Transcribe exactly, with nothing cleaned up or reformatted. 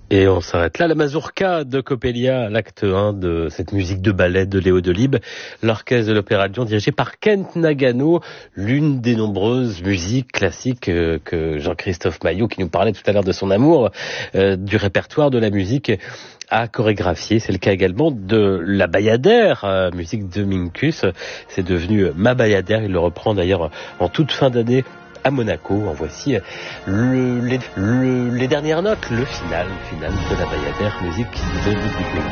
Et on s'arrête là. La mazurka de Coppelia, l'acte un de cette musique de ballet de Léo Delibes, l'orchestre de l'Opéra de Lyon dirigé par Kent Nagano, l'une des nombreuses musiques classiques euh, que Jean-Christophe Maillot, qui nous parlait tout à l'heure de son amour euh, du répertoire de la musique, a chorégraphié. C'est le cas également de la Bayadère, euh, musique de Minkus. C'est devenu Ma Bayadère. Il le reprend d'ailleurs en toute fin d'année à Monaco. En voici le, les, le, les dernières notes, le final, le final de la Bayadère, musique de Ludwig Minkus.